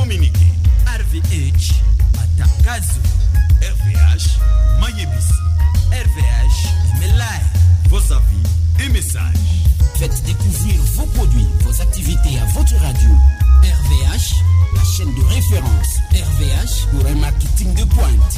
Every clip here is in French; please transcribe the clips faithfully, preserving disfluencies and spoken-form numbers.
communiqué. R V H Matangazo. R V H Mayebisi. R V H Melai. Vos avis et messages. Faites découvrir vos produits, vos activités à votre radio. R V H, la chaîne de référence. R V H pour un marketing de pointe.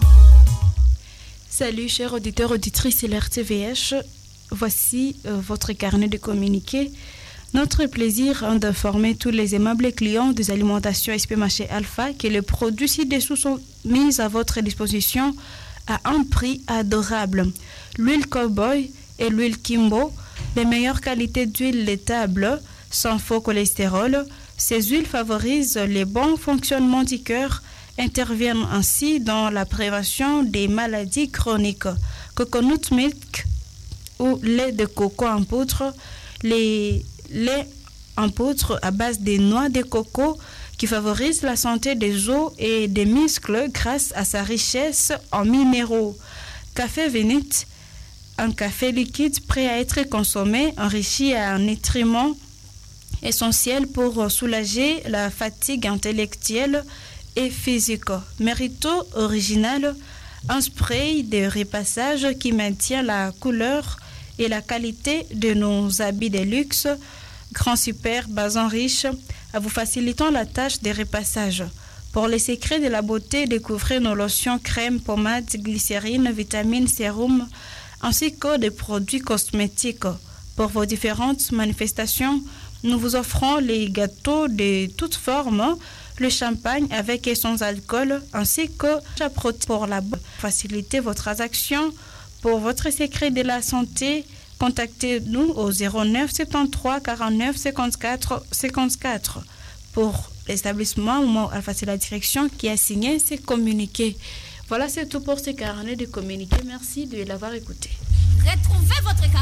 Salut chers auditeurs, auditrices de l'R T V H. Voici euh, votre carnet de communiqué. Notre plaisir est d'informer tous les aimables clients des alimentations S P Marché Alpha que les produits ci-dessous sont mis à votre disposition à un prix adorable. L'huile Cowboy et l'huile Kimbo, les meilleures qualités d'huile laitable, sans faux cholestérol. Ces huiles favorisent le bon fonctionnement du cœur, interviennent ainsi dans la prévention des maladies chroniques. Coconut milk ou lait de coco en poudre, les laits en poudre à base des noix de coco qui favorise la santé des os et des muscles grâce à sa richesse en minéraux. Café Vénite, un café liquide prêt à être consommé, enrichi en nutriments essentiels pour soulager la fatigue intellectuelle et physique. Mérito original, un spray de repassage qui maintient la couleur et la qualité de nos habits de luxe. Grand super, basan riche, à vous facilitant la tâche de repassage. Pour les secrets de la beauté, découvrez nos lotions, crèmes, pommades, glycérine, vitamines, sérum, ainsi que des produits cosmétiques. Pour vos différentes manifestations, nous vous offrons les gâteaux de toutes formes, le champagne avec et sans alcool, ainsi que chapeau pour la faciliter vos transactions. Pour votre secret de la santé, contactez-nous au zéro neuf soixante-treize quarante-neuf cinquante-quatre cinquante-quatre. Pour l'établissement Momo Alpha, c'est la direction qui a signé ces communiqués. Voilà, c'est tout pour ce carnet de communiqués. Merci de l'avoir écouté. Retrouvez votre